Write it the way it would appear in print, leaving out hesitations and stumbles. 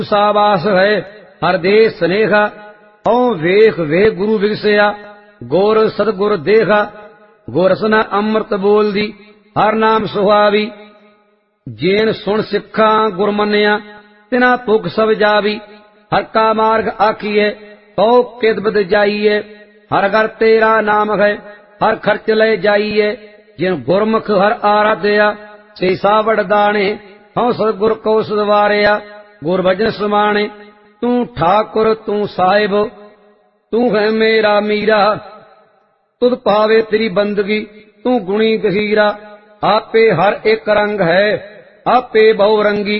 ਸਾਬਾਸ ਹੈ ਹਰ ਦੇ ਸਨੇਹਾ। ਓ ਵੇਖ ਵੇ ਗੁਰੂ ਵਿਗਸਿਆ ਗੁਰ ਸਤਿਗੁਰ ਦੇਖਾ। ਗੁਰਸਨਾ ਅੰਮ੍ਰਿਤ ਬੋਲਦੀ ਹਰ ਨਾਮ ਸੁਹਾਵੀ। ਜੇਨ ਸੁਣ ਸਿੱਖਾਂ ਗੁਰ ਮੰਨਿਆ ਤਿਨਾ ਭੁਖ ਸਭ ਜਾਵੀ। ਹਰ ਕਾ ਮਾਰਗ ਆਖੀਏ ਤੋ ਕਿਦਬਦ ਜਾਈਏ। ਹਰ ਘਰ ਤੇਰਾ ਨਾਮ ਹੈ ਹਰ ਖਰਚ ਲੈ ਜਾਈਏ। ਜਿਨ ਗੁਰਮੁਖ ਹਰ ਆਰਾਧਿਆ ਸੇ ਸਾਵੜ ਦਾਣੇ। ਹਉ ਸਤਿਗੁਰ ਕੋ ਸਦਵਾਰਿਆ ਗੁਰ ਭਜਨ ਸਮਾਣੇ। ਤੂੰ ਠਾकुर ਤੂੰ ਸਾਹਿਬ ਤੂੰ ਹੈ ਮੇਰਾ ਮੀਰਾ। ਤੁਧ ਪਾਵੇ ਤੇਰੀ ਬੰਦਗੀ ਤੂੰ ਗੁਣੀ ਗਹੀਰਾ। ਆਪੇ ਹਰ ਇੱਕ ਰੰਗ ਹੈ ਆਪੇ ਬਹੁ ਰੰਗੀ।